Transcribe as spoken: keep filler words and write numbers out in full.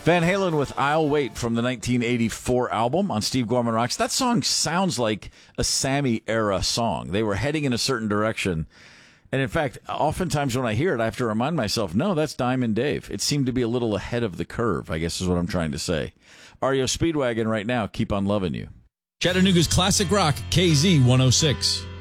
Van Halen with I'll Wait from the nineteen eighty-four album on Steve Gorman Rocks. That song sounds like a Sammy-era song. They were heading in a certain direction. And in fact, oftentimes when I hear it, I have to remind myself, no, that's Diamond Dave. It seemed to be a little ahead of the curve, I guess is what I'm trying to say. R E O Speedwagon right now, Keep on Loving You. Chattanooga's classic rock, K Z one oh six.